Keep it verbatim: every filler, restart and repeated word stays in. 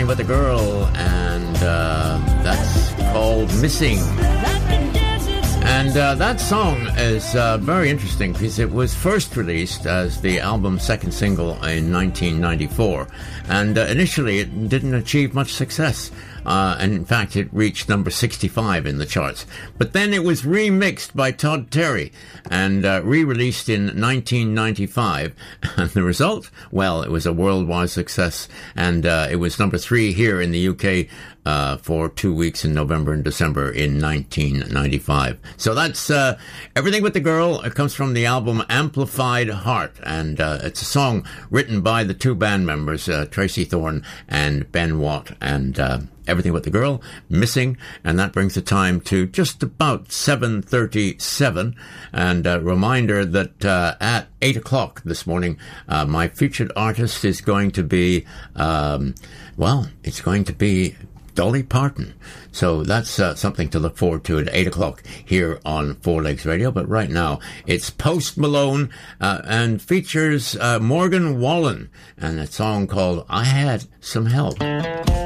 with a Girl, and uh, that's called Missing. And uh, that song is uh, very interesting because it was first released as the album's second single in nineteen ninety-four. And uh, initially it didn't achieve much success. Uh, and in fact, it reached number sixty-five in the charts. But then it was remixed by Todd Terry and uh, re-released in nineteen ninety-five. And the result? Well, it was a worldwide success. And uh, it was number three here in the U K uh, for two weeks in November and December in nineteen ninety-five. So that's uh, Everything with the Girl. It comes from the album Amplified Heart. And uh, it's a song written by the two band members, uh, Tracy Thorn and Ben Watt. And uh, Everything with the Girl, Missing, and that brings the time to just about seven thirty-seven. And a reminder that uh, at eight o'clock this morning, uh, my featured artist is going to be, um, well, it's going to be Dolly Parton. So that's uh, something to look forward to at eight o'clock here on Four Legs Radio. But right now, it's Post Malone uh, and features uh, Morgan Wallen and a song called I Had Some Help.